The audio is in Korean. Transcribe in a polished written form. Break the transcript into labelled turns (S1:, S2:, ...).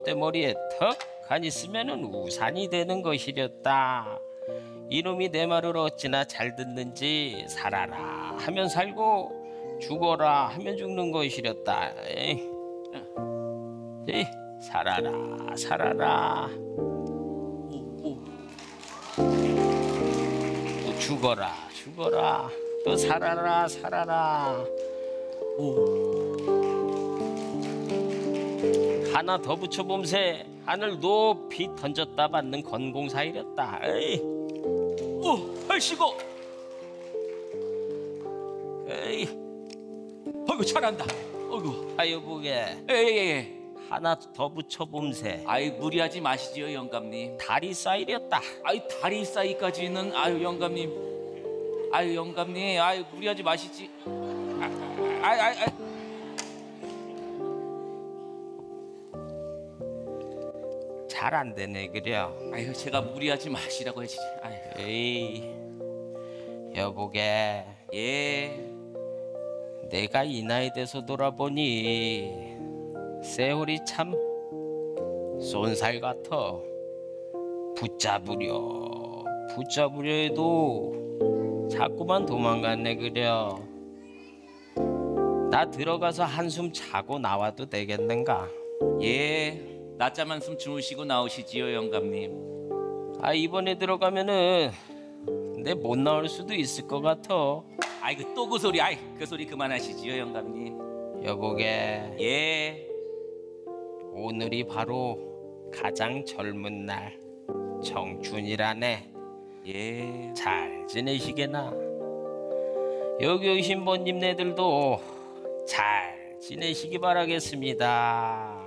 S1: 내 머리에 턱 간 있으면은 우산이 되는 것이렸다. 이놈이 내 말을 어찌나 잘 듣는지 살아라 하면 살고 죽어라 하면 죽는 것이렸다. 에이, 살아라 살아라 또 죽어라 죽어라 또 살아라 살아라. 하나 더 붙여봄세. 하늘 높이 던졌다 받는 건공사이렸다. 에이.
S2: 아이씨고.
S1: 에이.
S2: 아이고 잘한다. 아이고.
S1: 아유 보게.
S2: 예예예.
S1: 하나 더 붙여봄세.
S2: 아이 무리하지 마시지요 영감님.
S1: 다리 사이렸다.
S2: 아이 다리 사이까지는 아유 영감님. 아유 영감님. 아유 무리하지 마시지. 아이.
S1: 잘 안 되네 그려.
S2: 아유 제가 무리하지 마시라고 해지. 아유.
S1: 에이. 여보게.
S2: 예.
S1: 내가 이 나이 돼서 돌아보니 세월이 참 쏜살 같아. 붙잡으려 해도 자꾸만 도망갔네 그려. 나 들어가서 한숨 자고 나와도 되겠는가?
S2: 예. 낮잠 한숨 주무시고 나오시지요 영감님.
S1: 아 이번에 들어가면은 내 못 나올 수도 있을 것 같아.
S2: 아이고 또 그 소리. 아이 그 소리 그만하시지요 영감님.
S1: 여보게.
S2: 예.
S1: 오늘이 바로 가장 젊은 날 청춘이라네.
S2: 예.
S1: 잘 지내시게나? 여기 오신 번님네들도 잘 지내시기 바라겠습니다.